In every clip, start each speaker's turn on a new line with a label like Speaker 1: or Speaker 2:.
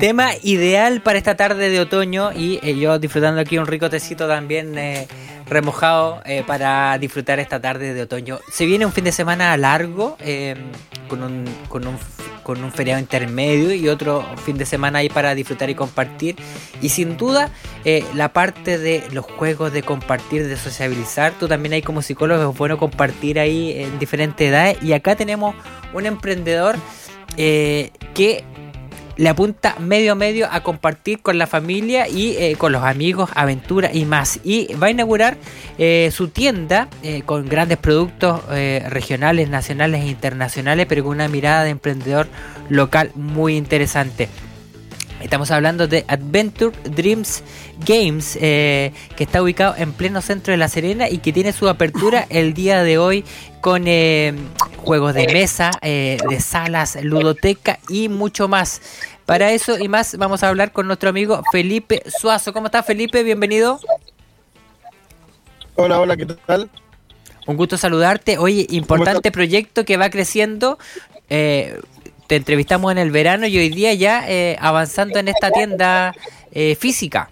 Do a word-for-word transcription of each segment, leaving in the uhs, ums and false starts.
Speaker 1: Tema ideal para esta tarde de otoño y eh, yo disfrutando aquí un rico tecito también eh, remojado eh, para disfrutar esta tarde de otoño. Se viene un fin de semana largo eh, con un con un con un feriado intermedio y otro fin de semana ahí para disfrutar y compartir. Y sin duda eh, la parte de los juegos, de compartir, de sociabilizar, tú también ahí como psicólogo es bueno compartir ahí en diferentes edades. Y acá tenemos un emprendedor eh, que le apunta medio a medio a compartir con la familia y eh, con los amigos, aventuras y más. Y va a inaugurar eh, su tienda eh, con grandes productos eh, regionales, nacionales e internacionales, pero con una mirada de emprendedor local muy interesante. Estamos hablando de Adventure Dreams Games, eh, que está ubicado en pleno centro de La Serena y que tiene su apertura el día de hoy con eh, juegos de mesa, eh, de salas, ludoteca y mucho más. Para eso y más vamos a hablar con nuestro amigo Felipe Suazo. ¿Cómo estás, Felipe? Bienvenido.
Speaker 2: Hola, hola, ¿qué tal?
Speaker 1: Un gusto saludarte. Oye, importante proyecto que va creciendo. Eh, te entrevistamos en el verano y hoy día ya eh, avanzando en esta tienda eh, física.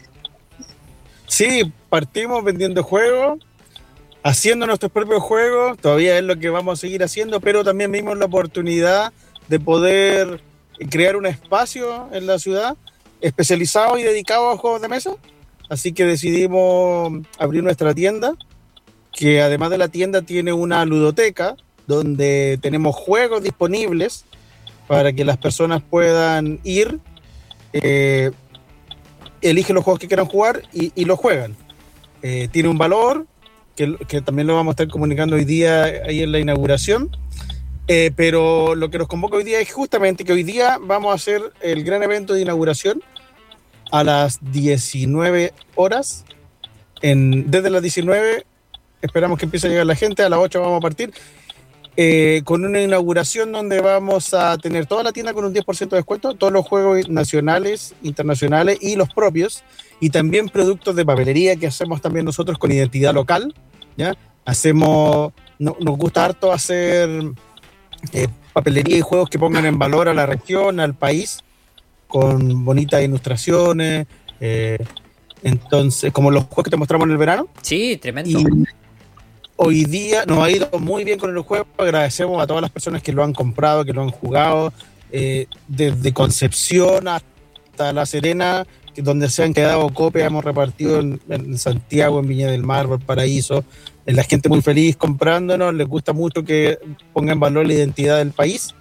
Speaker 2: Sí, partimos vendiendo juegos, haciendo nuestros propios juegos, todavía es lo que vamos a seguir haciendo, pero también vimos la oportunidad de poder crear un espacio en la ciudad especializado y dedicado a juegos de mesa, así que decidimos abrir nuestra tienda, que además de la tienda tiene una ludoteca donde tenemos juegos disponibles para que las personas puedan ir, eh, eligen los juegos que quieran jugar y, y los juegan. Eh, tiene un valor que, que también lo vamos a estar comunicando hoy día ahí en la inauguración, eh, pero lo que nos convoca hoy día es justamente que hoy día vamos a hacer el gran evento de inauguración a las diecinueve horas, en, desde las diecinueve esperamos que empiece a llegar la gente, a las ocho vamos a partir, eh, con una inauguración donde vamos a tener toda la tienda con un diez por ciento de descuento, todos los juegos nacionales, internacionales y los propios, y también productos de papelería que hacemos también nosotros con identidad local, ¿ya? Hacemos, no, nos gusta harto hacer eh, papelería y juegos que pongan en valor a la región, al país, con bonitas ilustraciones, eh, entonces, como los juegos que te mostramos en el verano.
Speaker 1: Sí, tremendo.
Speaker 2: Y hoy día nos ha ido muy bien con el juego, agradecemos a todas las personas que lo han comprado, que lo han jugado, eh, desde Concepción hasta La Serena, donde se han quedado copias, hemos repartido en, en Santiago, en Viña del Mar, Valparaíso, la gente muy feliz comprándonos, les gusta mucho que ponga en valor la identidad del país,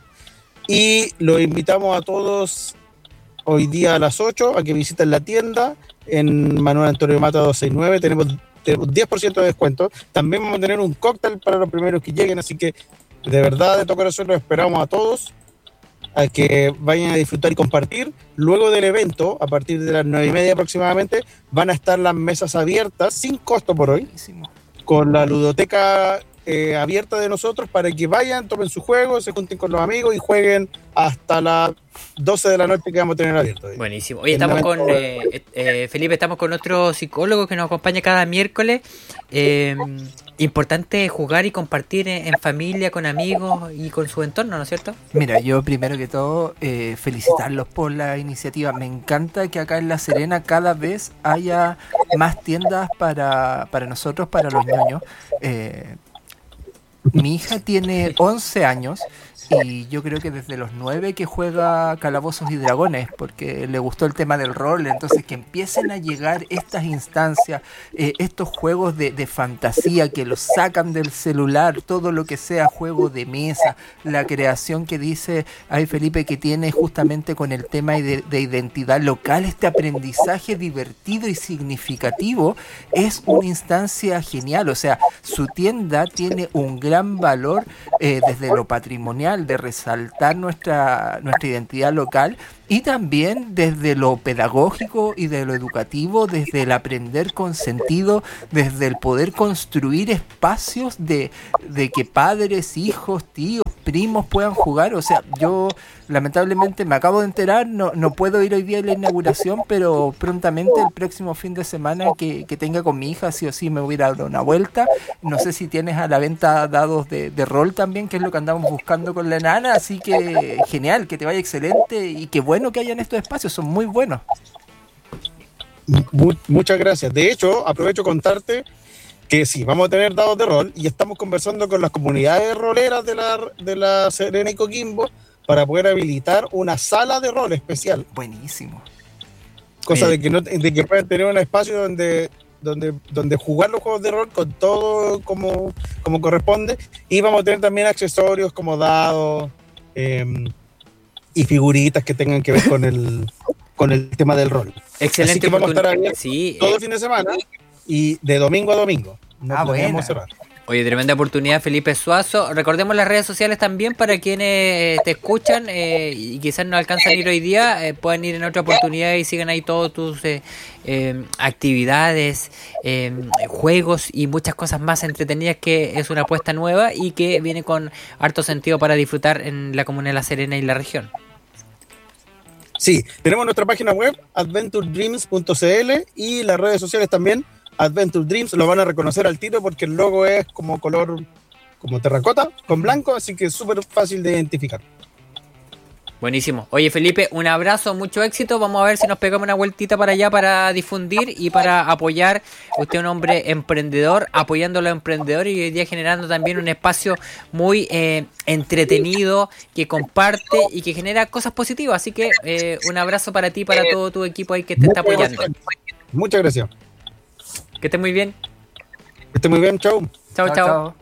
Speaker 2: y los invitamos a todos hoy día a las ocho a que visiten la tienda en Manuel Antonio Mata doscientos sesenta y nueve, tenemos tenemos diez por ciento de descuento, también vamos a tener un cóctel para los primeros que lleguen, así que de verdad, de todo corazón, los esperamos a todos a que vayan a disfrutar y compartir. Luego del evento, a partir de las nueve y media aproximadamente, van a estar las mesas abiertas, sin costo por hoy, con la ludoteca eh, abierta de nosotros para que vayan, tomen su juego, se junten con los amigos y jueguen hasta las doce de la noche que vamos a tener abierto.
Speaker 1: Buenísimo. Hoy estamos con eh, eh, Felipe, estamos con nuestro psicólogo que nos acompaña cada miércoles. Eh, importante jugar y compartir en, en familia, con amigos y con su entorno, ¿no es cierto?
Speaker 3: Mira, yo primero que todo eh, felicitarlos por la iniciativa. Me encanta que acá en La Serena cada vez haya más tiendas para, para nosotros, para los ñoños. Eh, mi hija tiene once años y yo creo que desde los nueve que juega Calabozos y Dragones, porque le gustó el tema del rol, entonces que empiecen a llegar estas instancias, eh, estos juegos de, de fantasía que los sacan del celular, todo lo que sea juego de mesa, la creación que dice ay Felipe que tiene justamente con el tema de, de identidad local, este aprendizaje divertido y significativo, es una instancia genial, o sea, su tienda tiene un gran valor eh, desde lo patrimonial, de resaltar nuestra, nuestra identidad local y también desde lo pedagógico y de lo educativo, desde el aprender con sentido, desde el poder construir espacios de, de que padres, hijos, tíos, primos puedan jugar. O sea, yo lamentablemente me acabo de enterar, no, no puedo ir hoy día a la inauguración, pero prontamente el próximo fin de semana que, que tenga con mi hija, sí o sí me voy a ir a dar una vuelta. No sé si tienes a la venta dados de, de rol también, que es lo que andamos buscando con la enana, así que genial, que te vaya excelente y que bueno que hayan estos espacios, son muy buenos.
Speaker 2: Mu- muchas gracias. De hecho, aprovecho contarte que sí, vamos a tener dados de rol y estamos conversando con las comunidades roleras de la, de la Serena y Coquimbo para poder habilitar una sala de rol especial.
Speaker 3: Buenísimo.
Speaker 2: Cosa
Speaker 1: Eh.
Speaker 2: de que no de que puedan tener un espacio donde, donde, donde jugar los juegos de rol con todo como, como corresponde. Y vamos a tener también accesorios como dados eh, y figuritas que tengan que ver con el, con el tema del rol.
Speaker 1: Excelente.
Speaker 2: Así que vamos a estar
Speaker 1: oportun-
Speaker 2: abiertos
Speaker 1: Sí,
Speaker 2: todo
Speaker 1: eh,
Speaker 2: el fin de semana y de domingo a domingo. No
Speaker 3: Ah,
Speaker 2: planeamos
Speaker 3: buena.
Speaker 2: cerrar.
Speaker 1: Oye, tremenda oportunidad, Felipe Suazo. Recordemos las redes sociales también para quienes eh, te escuchan eh, y quizás no alcanzan a ir hoy día, eh, pueden ir en otra oportunidad y sigan ahí todas tus eh, eh, actividades, eh, juegos y muchas cosas más entretenidas, que es una apuesta nueva y que viene con harto sentido para disfrutar en la comuna de La Serena y la región.
Speaker 2: Sí, tenemos nuestra página web adventure dreams punto c l y las redes sociales también. Adventure Dreams, lo van a reconocer al tiro porque el logo es como color como terracota con blanco, así que es súper fácil de identificar.
Speaker 1: Buenísimo. Oye, Felipe, un abrazo, mucho éxito. Vamos a ver si nos pegamos una vueltita para allá para difundir y para apoyar. Usted es un hombre emprendedor, apoyando a los emprendedores y hoy día generando también un espacio muy eh, entretenido, que comparte y que genera cosas positivas. Así que eh, un abrazo para ti y para todo tu equipo ahí que te está apoyando.
Speaker 2: Muchas gracias.
Speaker 1: Que esté muy bien.
Speaker 2: Que esté muy bien, chau.
Speaker 1: Chao, chao.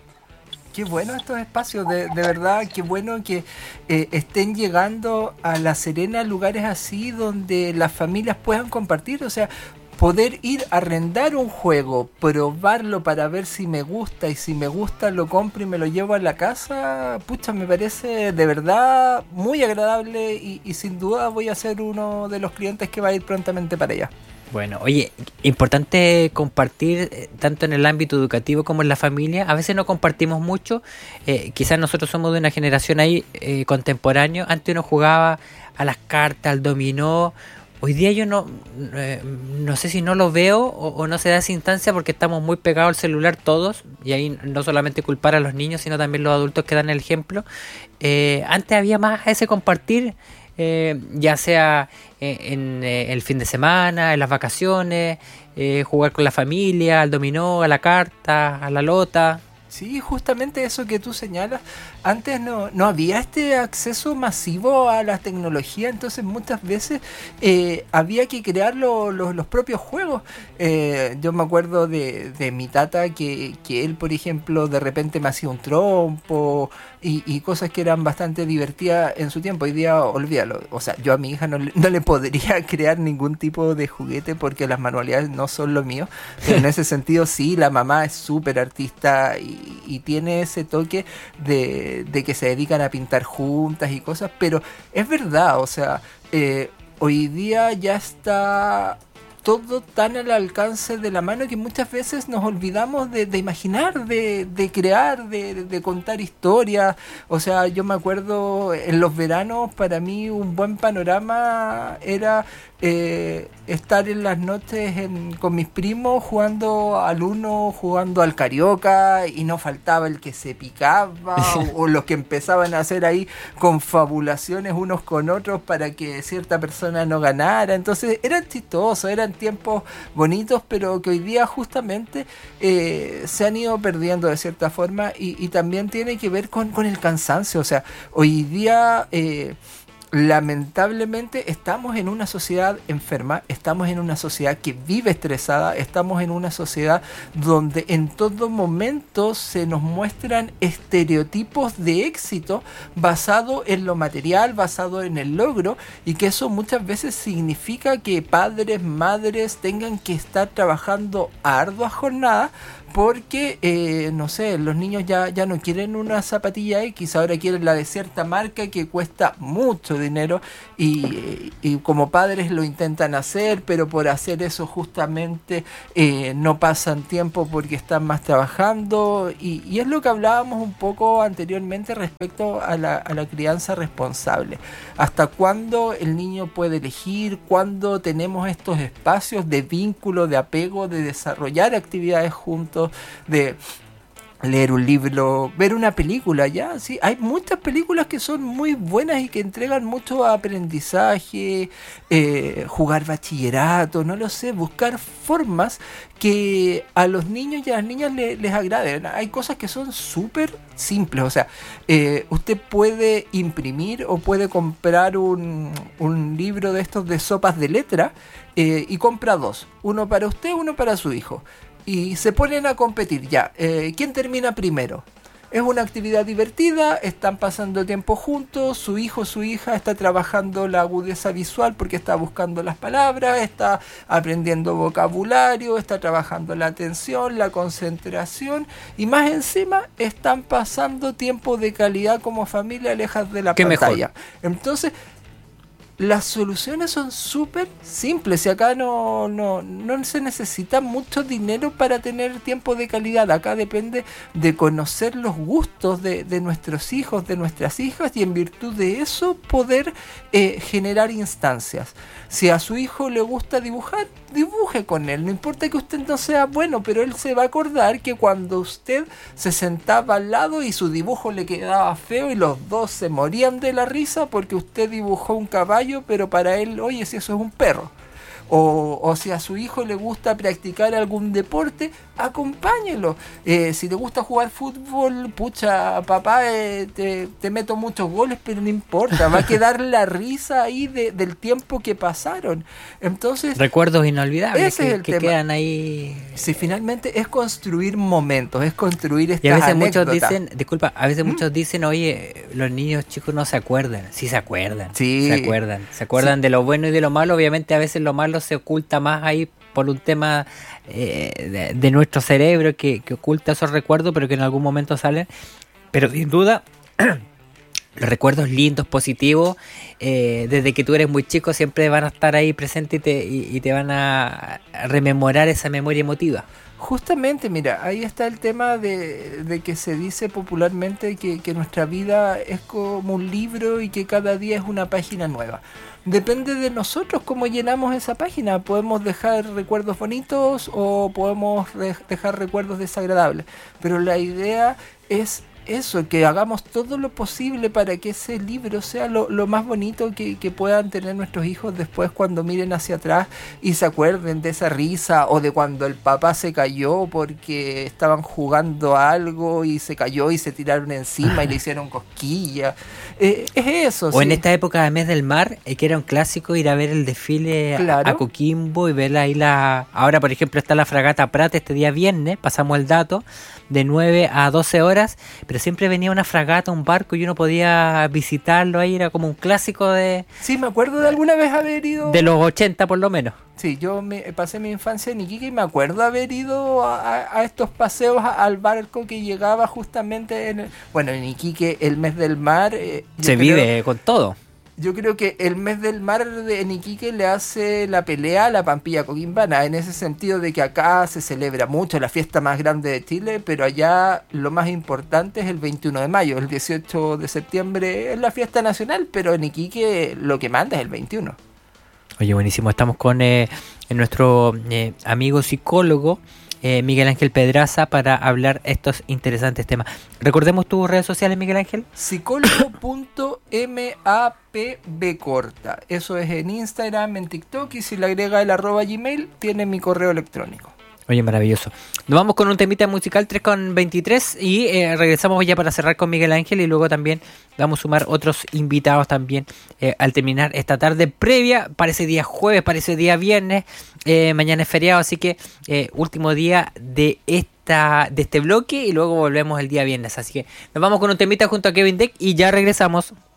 Speaker 3: Qué bueno estos espacios, de, de verdad, qué bueno que eh, estén llegando a La Serena lugares así donde las familias puedan compartir, o sea, poder ir a arrendar un juego, probarlo para ver si me gusta y si me gusta lo compro y me lo llevo a la casa, pucha, me parece de verdad muy agradable y, y sin duda voy a ser uno de los clientes que va a ir prontamente para allá.
Speaker 1: Bueno, oye, importante compartir eh, tanto en el ámbito educativo como en la familia. A veces no compartimos mucho. Eh, quizás nosotros somos de una generación ahí eh, contemporáneo. Antes uno jugaba a las cartas, al dominó. Hoy día yo no eh, no sé si no lo veo o, o no se da esa instancia porque estamos muy pegados al celular todos. Y ahí no solamente culpar a los niños, sino también los adultos que dan el ejemplo. Eh, antes había más ese compartir. Eh, ya sea eh, en eh, el fin de semana, en las vacaciones, eh, jugar con la familia, al dominó, a la carta, a la lota.
Speaker 3: Sí, justamente eso que tú señalas, antes no, no había este acceso masivo a la tecnología, entonces muchas veces eh, había que crear lo, lo, los propios juegos. Eh, yo me acuerdo de, de mi tata que, que él, por ejemplo, de repente me hacía un trompo y, y cosas que eran bastante divertidas en su tiempo. Hoy día, olvídalo. O sea, yo a mi hija no, le- no le podría crear ningún tipo de juguete porque las manualidades no son lo mío. Pero en ese sentido, sí, la mamá es súper artista y, y tiene ese toque de, de que se dedican a pintar juntas y cosas. Pero es verdad, o sea, eh, hoy día ya está todo tan al alcance de la mano que muchas veces nos olvidamos de, de imaginar, de, de crear, de, de contar historias. O sea, yo me acuerdo en los veranos, para mí un buen panorama era eh, estar en las noches en- con mis primos jugando al uno, jugando al carioca, y no faltaba el que se picaba o, o los que empezaban a hacer ahí confabulaciones unos con otros para que cierta persona no ganara. Entonces eran chistosos, eran tiempos bonitos, pero que hoy día justamente eh, se han ido perdiendo de cierta forma y, y también tiene que ver con, con el cansancio. O sea, hoy día eh, lamentablemente estamos en una sociedad enferma, estamos en una sociedad que vive estresada, estamos en una sociedad donde en todo momento se nos muestran estereotipos de éxito basado en lo material, basado en el logro, y que eso muchas veces significa que padres, madres tengan que estar trabajando a arduas jornadas porque, eh, no sé, los niños ya, ya no quieren una zapatilla X, ahora quieren la de cierta marca que cuesta mucho dinero y, y como padres lo intentan hacer, pero por hacer eso justamente eh, no pasan tiempo porque están más trabajando y, y es lo que hablábamos un poco anteriormente respecto a la, a la crianza responsable. ¿Hasta cuándo el niño puede elegir? ¿Cuándo tenemos estos espacios de vínculo, de apego, de desarrollar actividades juntos? De leer un libro, ver una película, ya, sí, hay muchas películas que son muy buenas y que entregan mucho aprendizaje, eh, jugar bachillerato, no lo sé, buscar formas que a los niños y a las niñas le, les agraden. Hay cosas que son súper simples, o sea, eh, usted puede imprimir o puede comprar un, un libro de estos de sopas de letra eh, y compra dos, uno para usted, uno para su hijo. Y se ponen a competir, ya, eh, ¿quién termina primero? Es una actividad divertida, están pasando tiempo juntos, su hijo o su hija está trabajando la agudeza visual porque está buscando las palabras, está aprendiendo vocabulario, está trabajando la atención, la concentración y más encima están pasando tiempo de calidad como familia lejos de la
Speaker 1: ¿Qué
Speaker 3: pantalla.
Speaker 1: mejor?
Speaker 3: Entonces, las soluciones son súper simples y acá no, no, no se necesita mucho dinero para tener tiempo de calidad. Acá depende de conocer los gustos de, de nuestros hijos, de nuestras hijas y en virtud de eso poder eh, generar instancias. Si a su hijo le gusta dibujar, dibuje con él. No importa que usted no sea bueno, pero él se va a acordar que cuando usted se sentaba al lado y su dibujo le quedaba feo y los dos se morían de la risa porque usted dibujó un caballo, pero para él, oye, si eso es un perro. O, o si a su hijo le gusta practicar algún deporte, acompáñelo. Eh, si te gusta jugar fútbol, pucha, papá, eh, te, te meto muchos goles, pero no importa, va a quedar la risa ahí de, del tiempo que pasaron. Entonces,
Speaker 1: recuerdos inolvidables
Speaker 3: ese
Speaker 1: que,
Speaker 3: es el
Speaker 1: que
Speaker 3: tema.
Speaker 1: quedan ahí.
Speaker 3: Si finalmente es construir momentos, es construir estas
Speaker 1: Y a veces
Speaker 3: anécdotas.
Speaker 1: muchos dicen, disculpa, a veces
Speaker 3: ¿Mm?
Speaker 1: muchos dicen, oye, los niños chicos no se acuerdan. Sí se acuerdan,
Speaker 3: Sí.
Speaker 1: se acuerdan. Se acuerdan
Speaker 3: Sí.
Speaker 1: de lo bueno y de lo malo. Obviamente a veces lo malo se oculta más ahí por un tema eh, de, de nuestro cerebro que, que oculta esos recuerdos, pero que en algún momento salen. Pero sin duda, los recuerdos lindos, positivos, eh, desde que tú eres muy chico siempre van a estar ahí presentes y te, y, y te van a, a rememorar esa memoria emotiva.
Speaker 3: Justamente, mira, ahí está el tema de, de que se dice popularmente que, que nuestra vida es como un libro y que cada día es una página nueva. Depende de nosotros cómo llenamos esa página. Podemos dejar recuerdos bonitos o podemos re- dejar recuerdos desagradables. Pero la idea es eso, que hagamos todo lo posible para que ese libro sea lo, lo más bonito que, que puedan tener nuestros hijos después cuando miren hacia atrás y se acuerden de esa risa o de cuando el papá se cayó porque estaban jugando a algo y se cayó y se tiraron encima y le hicieron cosquillas. Eh, es eso.
Speaker 1: O
Speaker 3: sí.
Speaker 1: en esta época de Mes del Mar, eh, que era un clásico ir a ver el desfile a-
Speaker 3: Claro.
Speaker 1: a Coquimbo y ver ahí la... Ahora, por ejemplo, está la fragata Prat este día viernes, pasamos el dato, de nueve a doce horas, pero siempre venía una fragata, un barco y uno podía visitarlo ahí, era como un clásico de,
Speaker 3: Sí, me acuerdo de alguna vez haber ido...
Speaker 1: de los ochenta por lo menos.
Speaker 3: Sí, yo me pasé mi infancia en Iquique y me acuerdo haber ido a, a- a estos paseos a- al barco que llegaba justamente en... el- bueno, en Iquique el mes del mar... eh, yo
Speaker 1: Se
Speaker 3: creo-
Speaker 1: vive con todo.
Speaker 3: Yo creo que el mes del mar de, en Iquique le hace la pelea a la Pampilla Coquimbana, en ese sentido de que acá se celebra mucho, la fiesta más grande de Chile, pero allá lo más importante es el veintiuno de mayo, el dieciocho de septiembre es la fiesta nacional, pero en Iquique lo que manda es el veintiuno.
Speaker 1: Oye, buenísimo. Estamos con eh, nuestro eh, amigo psicólogo eh, Miguel Ángel Pedraza para hablar estos interesantes temas. Recordemos tus redes sociales, Miguel Ángel.
Speaker 3: Psicólogo punto mapb corta. Eso es en Instagram, en TikTok y si le agrega el arroba Gmail tiene mi correo electrónico.
Speaker 1: Oye, maravilloso. Nos vamos con un temita musical tres con veintitrés y eh, regresamos ya para cerrar con Miguel Ángel y luego también vamos a sumar otros invitados también eh, al terminar esta tarde previa para ese día jueves, para ese día viernes. Eh, mañana es feriado, así que eh, último día de esta de este bloque y luego volvemos el día viernes. Así que nos vamos con un temita junto a Kevin Deck y ya regresamos.